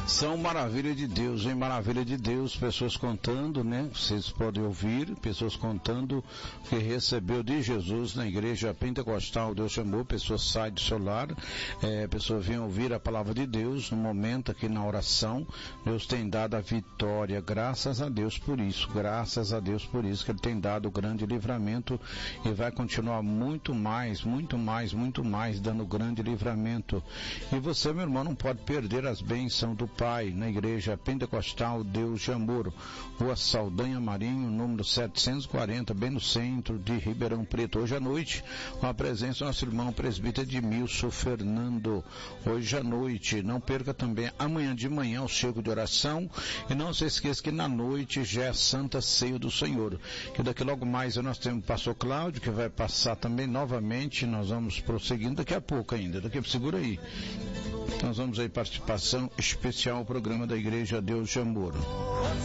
São maravilha de Deus, hein? Maravilha de Deus, pessoas contando, né? Vocês podem ouvir, pessoas contando que recebeu de Jesus na igreja pentecostal. Deus chamou, pessoas saem do seu lar, pessoas vêm ouvir a palavra de Deus no momento aqui na oração. Deus tem dado a vitória, graças a Deus por isso, graças a Deus por isso, que Ele tem dado o grande livramento e vai continuar muito mais, dando grande livramento. E você, meu irmão, não pode perder as bênçãos do Pai na igreja pentecostal Deus de Amor, Rua Saldanha Marinho, número 740, bem no centro de Ribeirão Preto. Hoje à noite, com a presença do nosso irmão presbítero Edmilson Fernando. Hoje à noite, não perca também amanhã de manhã o cego de oração, e não se esqueça que na noite já é Santa Ceia do Senhor, que daqui logo mais nós temos o pastor Cláudio, que vai passar também novamente. Nós vamos prosseguindo daqui a pouco ainda, segura aí. Nós vamos aí participação especial ao programa da Igreja Deus de Amor.